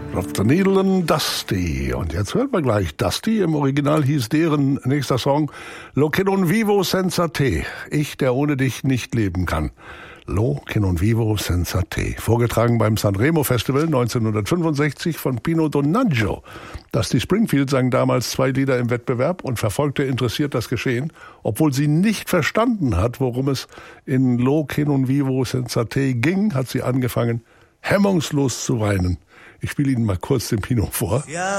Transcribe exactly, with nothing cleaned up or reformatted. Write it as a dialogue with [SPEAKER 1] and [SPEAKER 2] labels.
[SPEAKER 1] Drop the Needle and Dusty. Und jetzt hört man gleich Dusty. Im Original hieß deren nächster Song Lo che non vivo senza te. Ich, der ohne dich nicht leben kann. Lo che non vivo senza te. Vorgetragen beim Sanremo Festival neunzehnhundertfünfundsechzig von Pino Donaggio. Dusty Springfield sang damals zwei Lieder im Wettbewerb und verfolgte interessiert das Geschehen, obwohl sie nicht verstanden hat, worum es in Lo che non vivo senza te ging, hat sie angefangen, hemmungslos zu weinen. Ich spiele Ihnen mal kurz den Pino vor.
[SPEAKER 2] Ja.